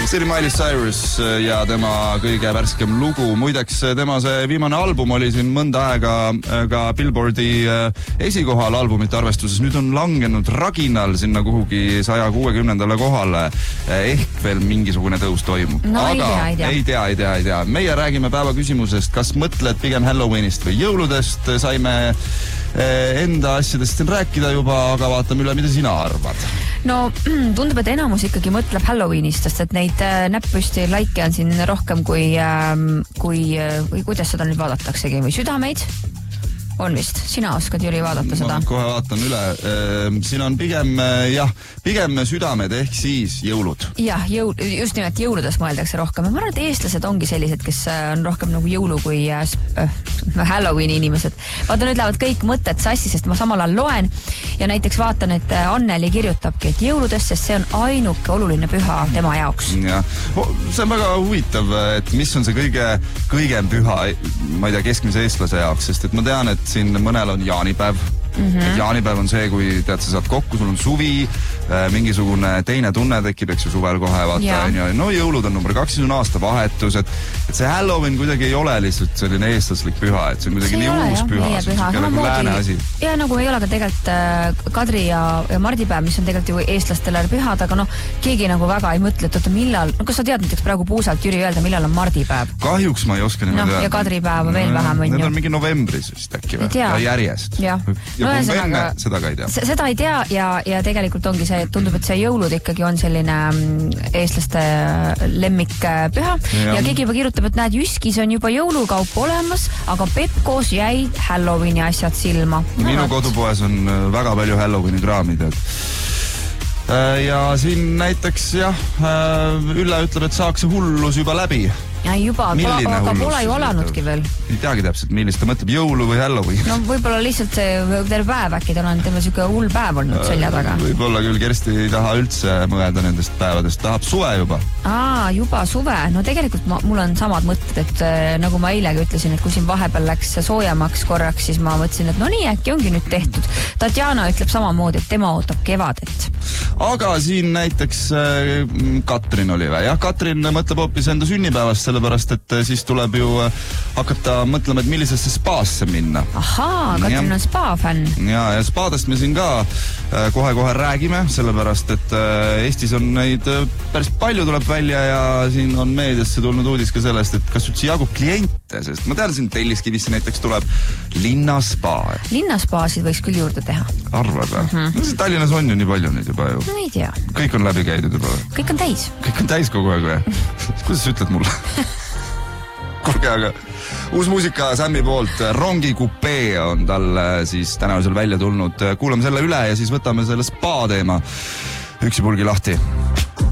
See oli Miley Cyrus ja tema kõige värskem lugu. Muideks tema see viimane album oli siin mõnda aega ka Billboardi esikohal albumite arvestuses. Nüüd on langenud raginal sinna kuhugi 160. kohale. Ehk veel mingisugune tõus toimub. No aga ei tea. Meie räägime päeva küsimusest, kas mõtled pigem Halloweenist või jõuludest. Saime enda asjadest siin rääkida juba, aga vaatame üle, mida sina arvad. No tundub, et enamus ikkagi mõtleb Halloweenist, sest et neid näppüsti laike on siin rohkem kui kuidas seda nüüd vaadataksegi või südameid? On vist. Sina oskad, Jüri, vaadata seda? Ma kohe vaatan üle. Siin on pigem südamed ehk siis jõulud. Jah, just nimelt jõuludes mõeldakse rohkem. Ma arvan, et eestlased ongi sellised, kes on rohkem nagu jõulu kui Halloweeni inimesed. Vaata, nüüd lähevad kõik mõtted sassi, sest ma samal ajal loen ja näiteks vaatan, et Anneli kirjutabki, et jõuludest, sest see on ainuke oluline püha tema jaoks. Ja. See on väga huvitav, et mis on see kõigem püha, ma ei tea, keskmise eestlase jaoks, sest et ma tean, et siin mõnel on jaanipäev. Et jaanipäev on see, kui tead, sa saad kokku, sul on suvi, mingisugune teine tunne tekib, eks ju, suvel kohe, vaata. No jõulud on number 2, siis on aastavahetus, et see Halloween kuidagi ei ole lihtsalt selline eestlaslik püha, et see on kuidagi nii uus püha, see on nagu lääne asi. Ja nagu ei ole ka tegelikult Kadri ja Mardipäev, mis on tegelikult ju eestlastele pühad, aga keegi nagu väga ei mõtle, et millal, kas sa tead näiteks praegu puusalt, Jüri, öelda, millal on Mardipäev? Kahjuks ma ei oska niimoodi. Ja Kadripäeva veel vähem on ju. Need on mingi novembris vist äkki või? Järjest. Ja seda ka ei tea. Seda ei tea ja tegelikult ongi see, tundub, et see jõulud ikkagi on selline eestlaste lemmikpüha ja keegi juba kirjutab, et näed, Jyskis on juba jõulukaup olemas, aga Pepkos jäi Halloweeni asjad silma. Minu kodupoes on väga palju Halloweeni kraamid. Ja siin näiteks Ülle ütleb, et saaks see hullus juba läbi. Ja juba, aga pole ju alanudki veel. Ei teagi täpselt, millist ta mõtleb, jõulu või Halloween. No võib-olla lihtsalt see terve päev äkki, tal on tema siuke hull päev olnud selja taga. Võib-olla küll Kersti ei taha üldse mõelda nendest päevadest, tahab suve juba. Juba suve. No tegelikult mul on samad mõtted, et nagu ma eilegi ütlesin, et kui siin vahepeal läks soojamaks korraks, siis ma mõtlesin, et no nii äkki ongi nüüd tehtud. Tatjana ütleb samamoodi, et tema ootab kevadet. Aga siin näiteks Katrin oli või? Jah, Katrin mõtleb hoopis enda sünnipäevast, sellepärast, et siis tuleb ju hakata mõtlema, et millisesse spaasse minna. Ahaa, Katrin on spa-fänn. Ja spaadest me siin ka kohe räägime, sellepärast, et Eestis on neid päris palju tuleb välja ja siin on meediasse tulnud uudis ka sellest, et kas üldse jagub kliente, sest ma tean, siin Telliskivisse näiteks tuleb linnaspa. Linnaspasid võiks küll juurde teha. Arvad või? Tallinnas on ju nii palju neid juba ju. No ei tea. Kõik on läbi käidud juba. Kõik on täis. Kõik on täis kogu aeg või? Kuidas sa ütled mulle? Kuulge, aga uus muusika Sammi poolt, Rongi Coupé on tal siis tänasel välja tulnud. Kuulame selle üle ja siis võtame selle spa teema üksipulgi lahti.